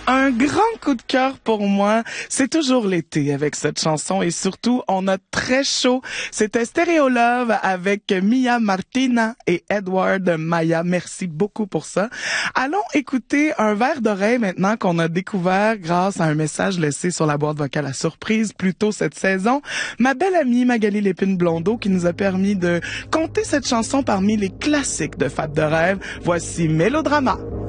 Un grand coup de cœur pour moi. C'est toujours l'été avec cette chanson et surtout, on a très chaud. C'était Stereo Love avec Mia Martina et Edward Maya. Merci beaucoup pour ça. Allons écouter un verre d'oreille maintenant qu'on a découvert grâce à un message laissé sur la boîte vocale à surprise plus tôt cette saison. Ma belle amie Magali Lépine-Blondeau qui nous a permis de compter cette chanson parmi les classiques de Fab de rêve. Voici Mélodrama.